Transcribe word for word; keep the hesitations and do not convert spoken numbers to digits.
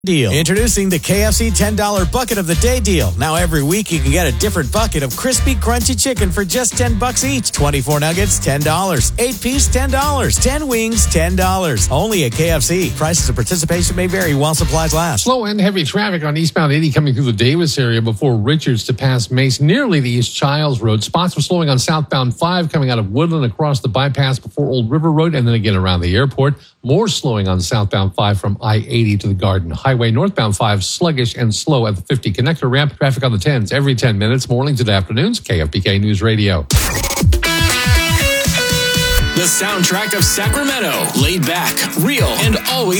Deal. Introducing the K F C ten dollar Bucket of the Day deal. Now every week you can get a different bucket of crispy, crunchy chicken for just ten bucks each. twenty-four nuggets, ten dollars. eight piece, ten dollars. ten wings, ten dollars. Only at K F C. Prices of participation may vary while supplies last. Slow and heavy traffic on eastbound eighty coming through the Davis area before Richards to pass Mace, nearly the East Childs Road. Spots are slowing on southbound five coming out of Woodland across the bypass before Old River Road and then again around the airport. More slowing on southbound five from I eighty to the Garden Highway. Northbound five sluggish and slow at the fifty connector ramp. Traffic on the tens every ten minutes, mornings and afternoons. K F B K News Radio. The soundtrack of Sacramento. Laid back, real, and always